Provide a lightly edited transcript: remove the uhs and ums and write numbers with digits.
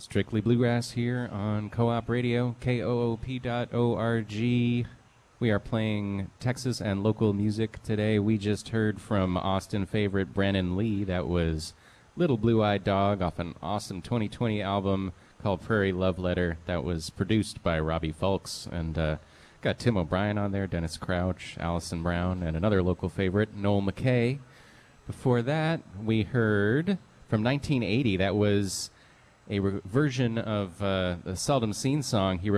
Strictly Bluegrass here on Co-op Radio, koop.org. We are playing Texas and local music today. We just heard from Austin favorite Brannon Lee. That was Little Blue-Eyed Dog off an awesome 2020 album called Prairie Love Letter that was produced by Robbie Fulks. And got Tim O'Brien on there, Dennis Crouch, Allison Brown, and another local favorite, Noel McKay. Before that, we heard from 1980. That was a version of the Seldom Seen song he wrote